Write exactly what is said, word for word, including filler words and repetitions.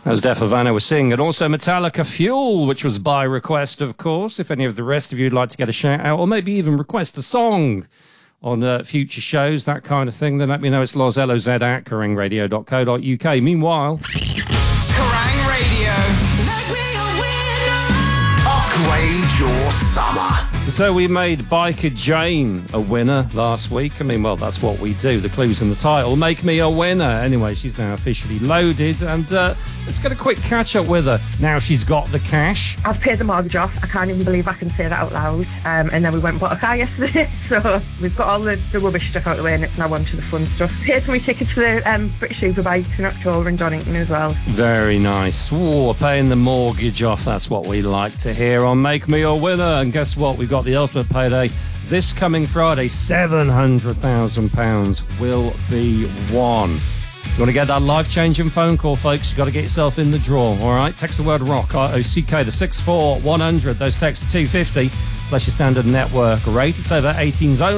As Def Havana was singing, and also Metallica Fuel, which was by request, of course. If any of the rest of you would like to get a shout out, or maybe even request a song on uh, future shows, that kind of thing, then let me know. It's Loz, L O Z, at kerrang radio dot co dot U K. Meanwhile... Kerrang Radio! Make me a winner! Upgrade your summer! So we made Biker Jane a winner last week. I mean, well, that's what we do. The clue's in the title. Make me a winner. Anyway, she's now officially loaded, and uh, let's get a quick catch-up with her. Now she's got the cash. I've paid the mortgage off. I can't even believe I can say that out loud. Um, and then we went and bought a car yesterday, so we've got all the, the rubbish stuff out of the way, and it's now on to the fun stuff. Paid for my tickets for the um, British Superbikes in October in Donington as well. Very nice. Ooh, paying the mortgage off. That's what we like to hear on Make Me a Winner. And guess what? We've got the ultimate payday this coming Friday. seven hundred thousand pounds will be won. You want to get that life-changing phone call, folks? You've got to get yourself in the draw, all right? Text the word ROCK, R O C K, to six four one hundred. Those texts are two fifty, plus your standard network rate. It's over eighteens only.